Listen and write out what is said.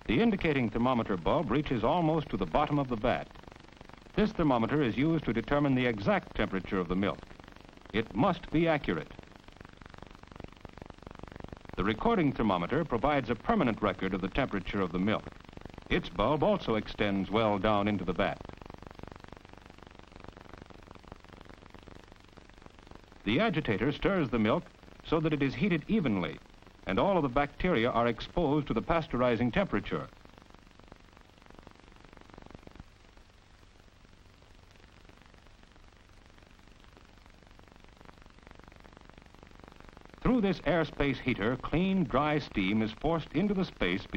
The indicating thermometer bulb reaches almost to the bottom of the vat. This thermometer is used to determine the exact temperature of the milk. It must be accurate. The recording thermometer provides a permanent record of the temperature of the milk. Its bulb also extends well down into the vat. The agitator stirs the milk so that it is heated evenly, and all of the bacteria are exposed to the pasteurizing temperature. Through this airspace heater, clean, dry steam is forced into the space between